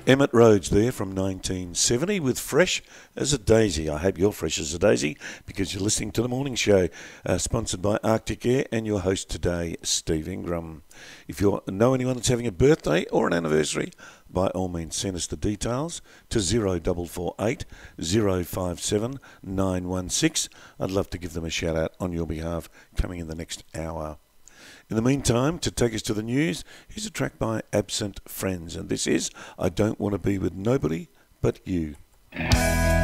Emmett Rhodes there from 1970 with Fresh as a Daisy. I hope you're fresh as a daisy because you're listening to The Morning Show, sponsored by Arctic Air and your host today, Steve Ingram. If you know anyone that's having a birthday or an anniversary, by all means send us the details to 0448 057 916. I'd love to give them a shout out on your behalf coming in the next hour. In the meantime, to take us to the news, here's a track by Absent Friends, and this is I Don't Want to Be With Nobody But You.